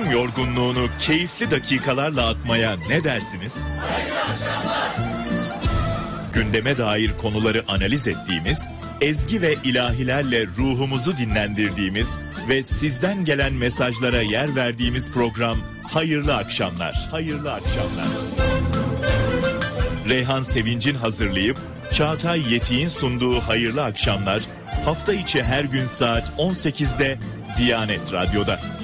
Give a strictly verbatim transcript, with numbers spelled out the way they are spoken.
gün yorgunluğunu keyifli dakikalarla atmaya ne dersiniz? Gündeme dair konuları analiz ettiğimiz, ezgi ve ilahilerle ruhumuzu dinlendirdiğimiz ve sizden gelen mesajlara yer verdiğimiz program Hayırlı Akşamlar. Hayırlı Akşamlar. Reyhan Sevinç'in hazırlayıp Çağatay Yetik'in sunduğu Hayırlı Akşamlar hafta içi her gün saat on sekizde Diyanet Radyo'da.